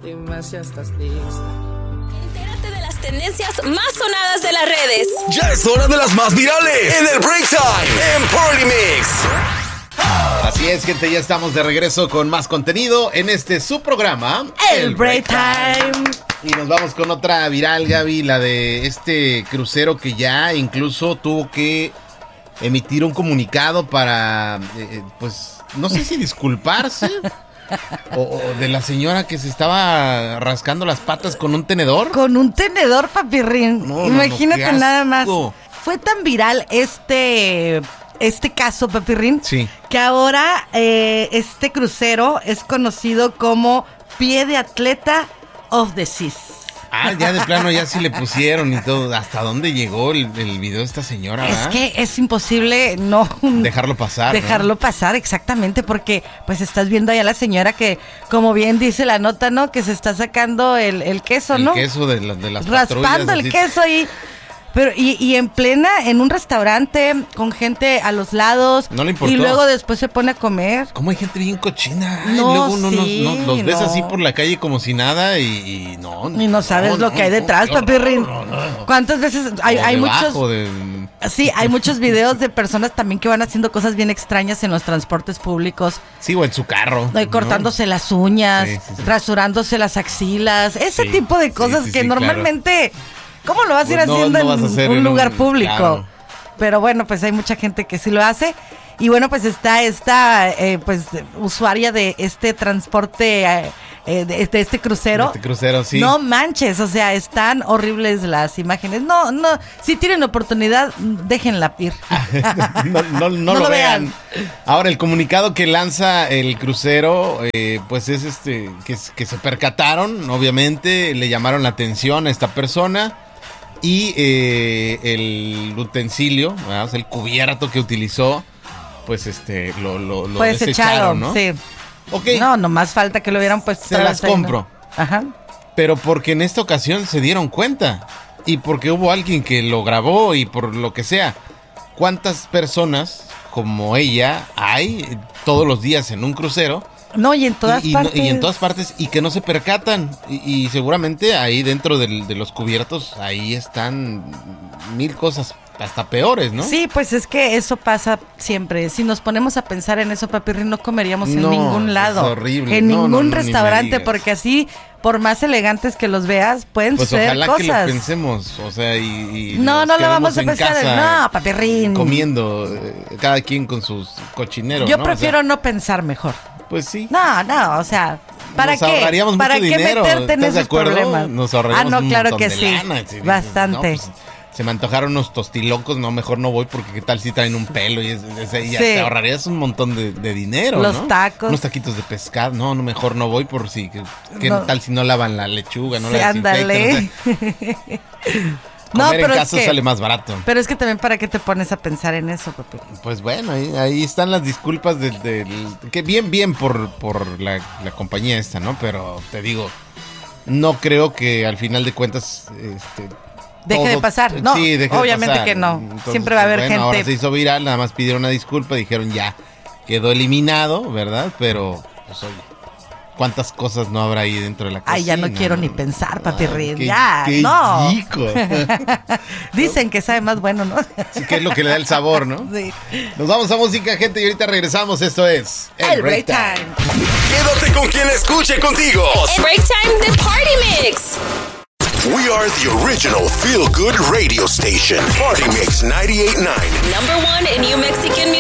Dime si estás lista. Entérate de las tendencias más sonadas de las redes. Ya es hora de las más virales en el Break Time en Party Mix. Así es, gente, ya estamos de regreso con más contenido en su programa, El Break Time. Y nos vamos con otra viral, Gaby, la de este crucero que ya incluso tuvo que emitir un comunicado para, pues, no sé si disculparse o de la señora que se estaba rascando las patas con un tenedor. Con un tenedor, papirrín. No, imagínate no, nada más. Fue tan viral este caso, papirrín, sí, que ahora este crucero es conocido como Pie de Atleta of the Seas. Ah, ya de plano ya sí le pusieron y todo. ¿Hasta dónde llegó el video de esta señora? Es ¿verdad? que es imposible no dejarlo pasar. Dejarlo pasar, exactamente, porque pues estás viendo allá a la señora que, como bien dice la nota, ¿no? Que se está sacando el queso, ¿no? El queso de las raspando el queso y... Pero, y en un restaurante, con gente a los lados. No le importó. Y luego después se pone a comer. ¿Cómo hay gente bien cochina? Ay, no, luego uno sí, los ves no. así por la calle como si nada y no. Y no sabes lo que hay detrás, papirrín. No. ¿Cuántas veces hay muchos... Sí, hay muchos videos de personas también que van haciendo cosas bien extrañas en los transportes públicos. Sí, o en su carro. Cortándose las uñas, sí. rasurándose las axilas, ese Sí, tipo de cosas sí, que sí, normalmente... ¿Cómo lo vas a ir Pues haciendo no vas a hacer en un lugar público? Claro. Pero bueno, pues hay mucha gente que sí lo hace. Y bueno, pues está esta pues usuaria de este transporte, de este crucero. Este crucero, sí. No manches, o sea, están horribles las imágenes. No, si tienen oportunidad, déjenla ir. no lo vean. Ahora, el comunicado que lanza el crucero, pues es que se percataron, obviamente, le llamaron la atención a esta persona. Y el utensilio, ¿verdad? O sea, el cubierto que utilizó, pues lo pues desecharon, ¿no? Sí. Okay. No, nomás falta que lo hubieran puesto. Se las compro. Ajá. Pero porque en esta ocasión se dieron cuenta. Y porque hubo alguien que lo grabó y por lo que sea. ¿Cuántas personas como ella hay todos los días en un crucero? No, y en todas partes. Y en todas partes, y que no se percatan. Y seguramente ahí dentro de los cubiertos, ahí están mil cosas hasta peores, ¿no? Sí, pues es que eso pasa siempre. Si nos ponemos a pensar en eso, papirrín, no comeríamos en ningún lado. Es horrible. En ningún ni restaurante, porque así, por más elegantes que los veas, pueden pues suceder ojalá cosas. que lo pensemos, o sea, y no nos lo vamos a quedemos pensar. en casa No, papirrín. comiendo, cada quien con sus cochineros. Yo ¿no? prefiero o sea, no pensar mejor. pues sí. No, o sea, ¿para nos qué? ahorraríamos ¿Para mucho qué dinero? meterte en ¿Estás de esos acuerdo? problemas? Nos ahorraríamos no, un claro montón que de sí. lana. Si dices, Bastante. no, pues, se me antojaron unos tostilocos, no, mejor no voy porque qué tal si traen un pelo y ya te ahorrarías un montón de dinero, los ¿no? tacos. Unos taquitos de pescado, no, mejor no voy por si, ¿qué tal si no lavan la lechuga, no sí, la desinfectan? ándale. Comer en casa sale más barato. Pero es que también para qué te pones a pensar en eso, papi. Pues bueno, ahí están las disculpas que bien por la compañía esta, ¿no? Pero te digo, no creo que al final de cuentas deje de pasar. No, sí, obviamente que no. Entonces, siempre va a haber gente. Ahora se hizo viral, nada más pidieron una disculpa, dijeron ya, quedó eliminado, ¿verdad? Pero, pues oye, ¿cuántas cosas no habrá ahí dentro de la cocina? Ay, ya no quiero ni pensar, papirrín. Qué no. rico. Dicen que sabe más bueno, ¿no? Sí, que es lo que le da el sabor, ¿no? Sí. Nos vamos a música, gente, y ahorita regresamos. Esto es El Break Time. Quédate con quien escuche contigo. El Break Time de Party Mix. We are the original feel-good radio station. Party Mix 98.9. #1 in New Mexican music.